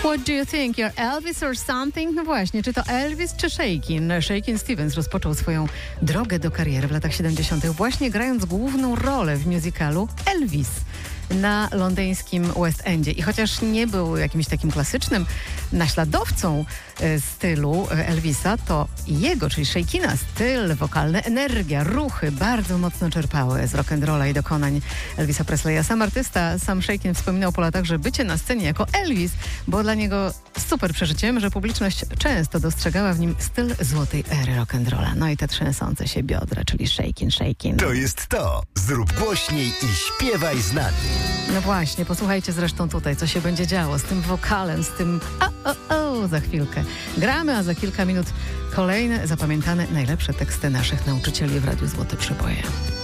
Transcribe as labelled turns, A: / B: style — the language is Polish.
A: What do you think? You're Elvis or something? No właśnie, czy to Elvis czy Shakin'? Shakin' Stevens rozpoczął swoją drogę do kariery w latach 70. właśnie grając główną rolę w musicalu Elvis na londyńskim West Endzie. I chociaż nie był jakimś takim klasycznym naśladowcą stylu Elvisa, to jego, czyli Shakina, styl, wokalne, energia, ruchy bardzo mocno czerpały z rock'n'rolla i dokonań Elvisa Presleya. Sam artysta, sam Shakin wspominał po latach, że bycie na scenie jako Elvis było dla niego super przeżyciem, że publiczność często dostrzegała w nim styl złotej ery rock'n'rolla. No i te trzęsące się biodra, czyli Shakin', Shakin'.
B: To jest to. Zrób głośniej i śpiewaj z nami.
A: No właśnie, posłuchajcie zresztą tutaj, co się będzie działo z tym wokalem, z tym za chwilkę. Gramy, a za kilka minut kolejne zapamiętane najlepsze teksty naszych nauczycieli w Radiu Złote Przeboje.